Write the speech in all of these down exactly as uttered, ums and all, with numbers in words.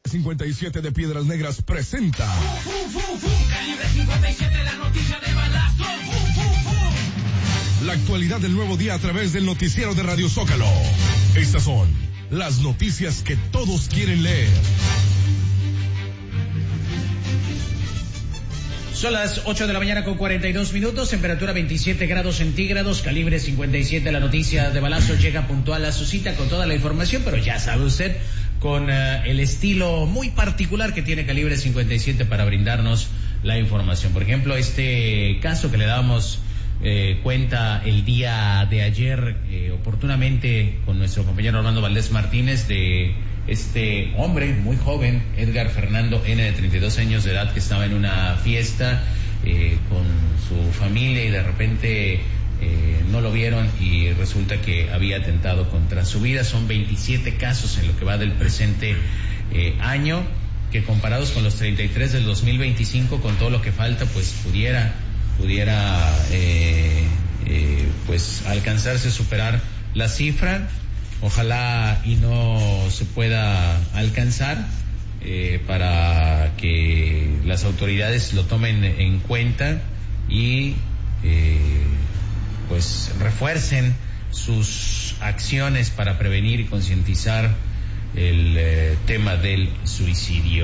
cincuenta y siete de Piedras Negras presenta ¡Fu, fu, fu, fu! Calibre cincuenta y siete, la noticia de Balazo. ¡Fu, fu, fu! la actualidad del nuevo día a través del noticiero de Radio Zócalo. Estas son las noticias que todos quieren leer. Son las ocho de la mañana con cuarenta y dos minutos, temperatura veintisiete grados centígrados, calibre cincuenta y siete. La noticia de Balazo llega puntual a su cita con toda la información, pero ya sabe usted, con uh, el estilo muy particular que tiene Calibre cincuenta y siete para brindarnos la información. Por ejemplo, este caso que le damos eh, cuenta el día de ayer, eh, oportunamente, con nuestro compañero Armando Valdés Martínez, de este hombre muy joven, Edgar Fernando N., de treinta y dos años de edad, que estaba en una fiesta eh, con su familia y de repente eh, no lo vieron y resulta que había atentado contra su vida. Son veintisiete casos en lo que va del presente eh, año, que comparados con los treinta y tres del dos mil veinticinco, con todo lo que falta, pues pudiera pudiera eh, eh, pues alcanzarse, superar la cifra. Ojalá y no se pueda alcanzar, eh, para que las autoridades lo tomen en cuenta y eh, pues refuercen sus acciones para prevenir y concientizar el eh, tema del suicidio.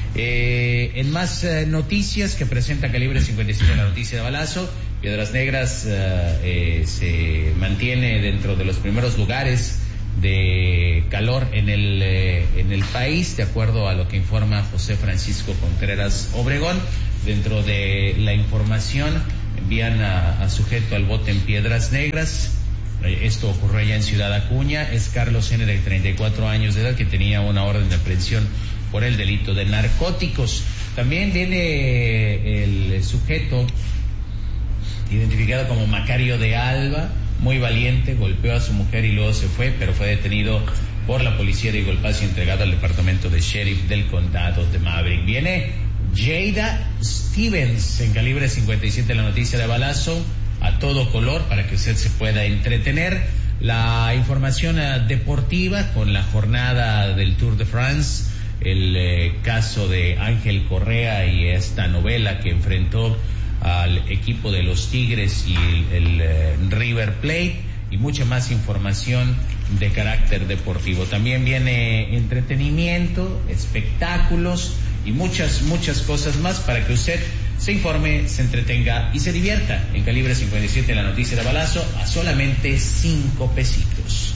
Eh, en más eh, noticias que presenta Calibre cincuenta y siete, la noticia de Balazo, Piedras Negras eh, eh, se mantiene dentro de los primeros lugares de calor en el eh, en el país, de acuerdo a lo que informa José Francisco Contreras Obregón. Dentro de la información, envían a, a sujeto al bote en Piedras Negras. Esto ocurrió allá en Ciudad Acuña. Es Carlos N., de treinta y cuatro años de edad, que tenía una orden de aprehensión por el delito de narcóticos. También viene el sujeto identificado como Macario de Alba, muy valiente, golpeó a su mujer y luego se fue, pero fue detenido por la policía de Eagle Pass y entregado al departamento de sheriff del condado de Maverick. Viene Jada Stevens en Calibre cincuenta y siete, la noticia de Balazo, a todo color, para que usted se pueda entretener. La información uh, deportiva con la jornada del Tour de France, el eh, caso de Ángel Correa y esta novela que enfrentó al equipo de los Tigres y el, el eh, River Plate, y mucha más información de carácter deportivo. También viene entretenimiento, espectáculos y muchas, muchas cosas más para que usted se informe, se entretenga y se divierta en Calibre cincuenta y siete, la noticia de Balazo, a solamente cinco pesitos.